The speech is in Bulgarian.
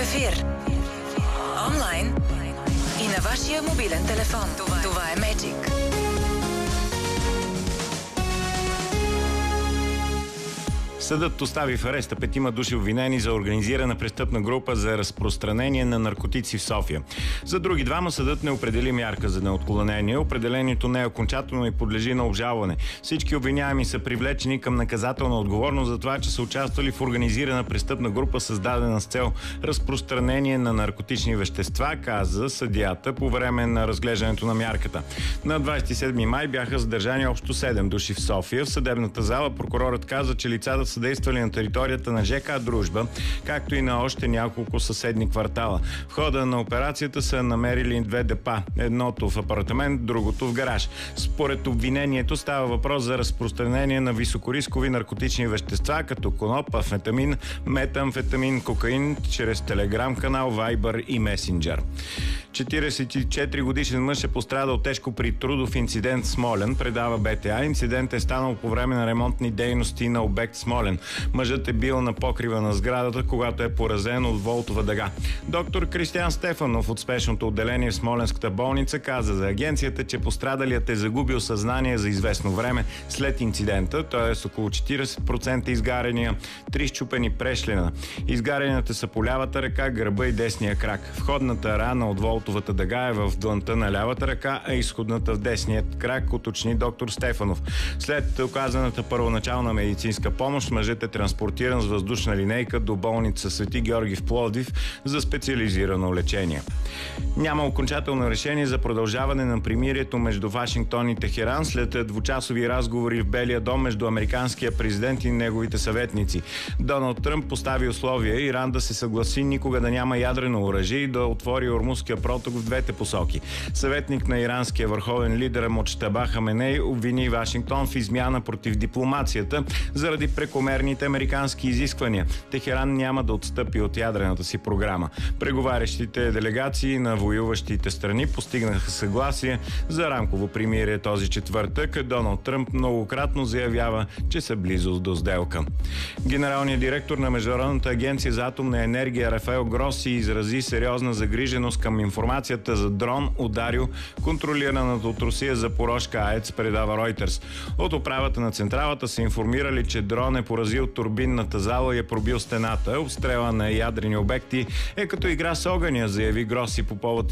ефир. Онлайн и на вашия мобилен телефон. Това е Magic. Съдът остави в ареста 5 души обвинени за организирана престъпна група за разпространение на наркотици в София. За други двама съдът не определи мярка за неотклонение. Определението не е окончателно и подлежи на обжалване. Всички обвиняеми са привлечени към наказателна отговорност за това, че са участвали в организирана престъпна група, създадена с цел разпространение на наркотични вещества, каза съдията по време на разглеждането на мярката. На 27 май бяха задържани общо 7 души в София. В съдебната зала прокурорът каза, че лицата са действали на територията на ЖК Дружба, както и на още няколко съседни квартала. В хода на операцията са намерили 2 депа. Едното в апартамент, другото в гараж. Според обвинението става въпрос за разпространение на високорискови наркотични вещества, като коноп, амфетамин, метамфетамин, кокаин, чрез телеграм канал, Viber и Messenger. 44-годишен мъж е пострадал тежко при трудов инцидент в Смолян, предава БТА. Инцидент е станал по време на ремонтни дейности на обект Смолян. Мъжът е бил на покрива на сградата, когато е поразен от волтова дъга. Доктор Кристиан Стефанов от спешното отделение в Смолянската болница каза за агенцията, че пострадалият е загубил съзнание за известно време след инцидента, т.е. около 40% изгарения, 3 счупени прешлена. Изгаренията са по лявата ръка, гърба и десния крак. Входната рана от волтовата дъга е в длънта на лявата ръка, а изходната в десният крак, уточни доктор Стефанов. След оказаната първоначална медицинска помощ, мъжът е транспортиран с въздушна линейка до болница Свети Георги в Пловдив за специализирано лечение. Няма окончателно решение за продължаване на примирието между Вашингтон и Техеран след двучасови разговори в Белия дом между американския президент и неговите съветници. Доналд Тръмп постави условия Иран да се съгласи никога да няма ядрено оръжие и да отвори Ормузския проток в двете посоки. Съветник на иранския върховен лидер Муджтаба Хаменей обвини Вашингтон в измяна против дипломацията заради прекомерните американски изисквания. Техеран няма да отстъпи от ядрената си програма. Преговарящите делегации на воюващите страни постигнаха съгласие за рамково примирие този четвъртък. Доналд Тръмп многократно заявява, че са близо до сделка. Генералният директор на Международната агенция за атомна енергия Рафаел Гроси изрази сериозна загриженост към информацията за дрон, ударил контролираната от Русия Запорожка АЕЦ, предава Reuters. От управата на централата са информирали, че дрон е поразил турбинната зала и е пробил стената. Обстрела на ядрени обекти е като игра с огъня, заяви Гроси по повод